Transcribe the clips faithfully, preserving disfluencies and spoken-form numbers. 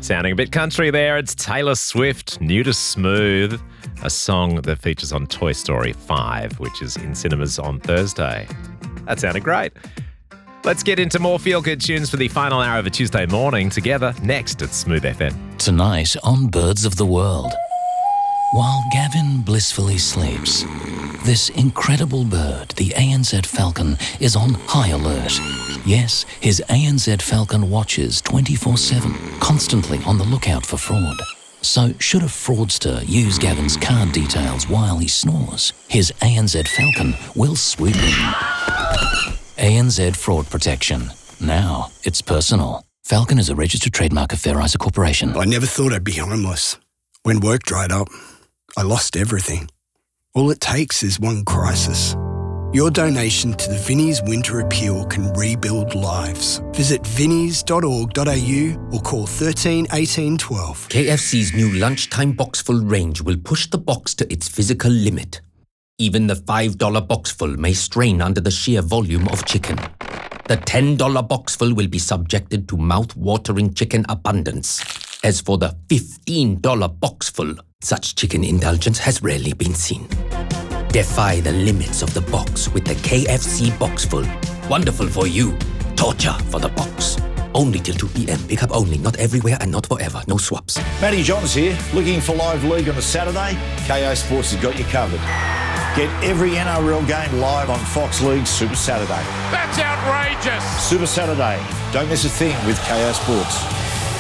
Sounding a bit country there, it's Taylor Swift, New to Smooth, a song that features on Toy Story five, which is in cinemas on Thursday. That sounded great. Let's get into more feel-good tunes for the final hour of a Tuesday morning together next at Smooth F M. Tonight on Birds of the World. While Gavin blissfully sleeps, this incredible bird, the A N Z Falcon, is on high alert. Yes, his A N Z Falcon watches twenty-four seven, constantly on the lookout for fraud. So should a fraudster use Gavin's card details while he snores, his A N Z Falcon will swoop in. A N Z Fraud Protection. Now it's personal. Falcon is a registered trademark of Fair Isa Corporation. I never thought I'd be homeless. When work dried up, I lost everything. All it takes is one crisis. Your donation to the Vinnie's Winter Appeal can rebuild lives. Visit vinnies dot org dot a u or call thirteen eighteen twelve. K F C's new lunchtime boxful range will push the box to its physical limit. Even the five dollar boxful may strain under the sheer volume of chicken. The ten dollar boxful will be subjected to mouth-watering chicken abundance. As for the fifteen dollar boxful, such chicken indulgence has rarely been seen. Defy the limits of the box with the K F C Boxful. Wonderful for you. Torture for the box. Only till two p.m. Pick up only, not everywhere and not forever. No swaps. Matty Johns here. Looking for live league on a Saturday? K O Sports has got you covered. Get every N R L game live on Fox League Super Saturday. That's outrageous. Super Saturday. Don't miss a thing with K O Sports.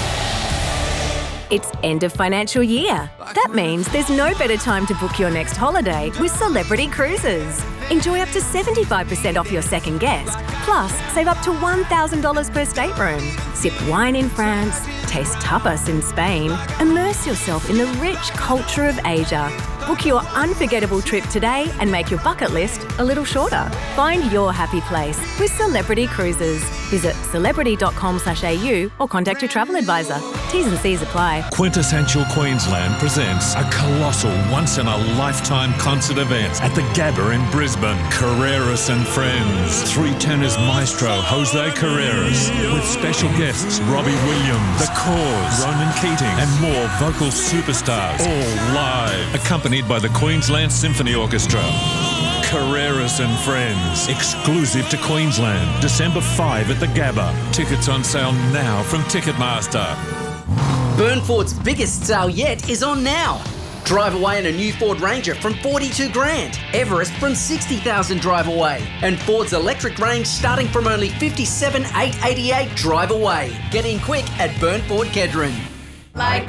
It's end of financial year. That means there's no better time to book your next holiday with Celebrity Cruises. Enjoy up to seventy-five percent off your second guest, plus save up to one thousand dollars per stateroom. Sip wine in France, taste tapas in Spain, immerse yourself in the rich culture of Asia. Book your unforgettable trip today and make your bucket list a little shorter. Find your happy place with Celebrity Cruises. Visit celebrity dot com slash a u or contact your travel advisor. T's and C's apply. Quintessential Queensland presents a colossal once-in-a-lifetime concert event at the Gabba in Brisbane. Carreras and Friends. Three tenors maestro Jose Carreras with special guests Robbie Williams, The Cause, Ronan Keating and more vocal superstars, all live, accompanied by the Queensland Symphony Orchestra. Carreras and Friends, exclusive to Queensland, December fifth at the Gabba. Tickets on sale now from Ticketmaster. Burnford's biggest sale yet is on now. Drive away in a new Ford Ranger from forty-two grand. Everest from sixty thousand drive away. And Ford's electric range starting from only fifty-seven thousand eight hundred eighty-eight drive away. Get in quick at Burnford Kedron. Like